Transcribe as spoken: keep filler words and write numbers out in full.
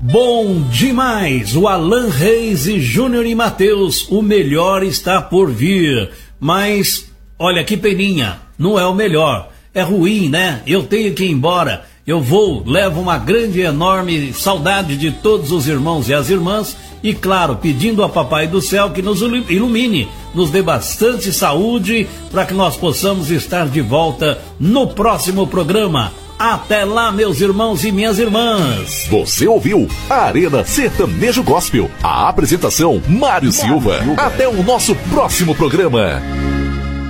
Bom demais! O Alan Reis e Júnior e Matheus, o melhor está por vir. Mas, olha que peninha, não é o melhor. É ruim, né? Eu tenho que ir embora. Eu vou, levo uma grande e enorme saudade de todos os irmãos e as irmãs. E claro, pedindo a Papai do Céu que nos ilumine, nos dê bastante saúde para que nós possamos estar de volta no próximo programa. Até lá, meus irmãos e minhas irmãs. Você ouviu a Arena Sertanejo Gospel. A apresentação, Mário Silva. Até o nosso próximo programa.